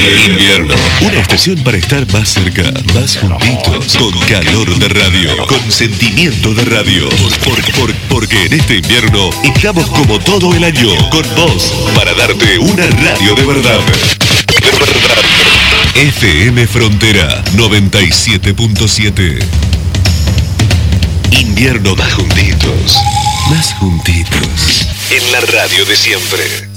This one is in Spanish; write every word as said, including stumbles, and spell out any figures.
Invierno, una estación para estar más cerca, más juntitos, con calor de radio, con sentimiento de radio. Por, por, por, porque en este invierno estamos como todo el año, con vos, para darte una radio de verdad. De verdad. F M Frontera noventa y siete punto siete. Invierno más juntitos, más juntitos. En la radio de siempre.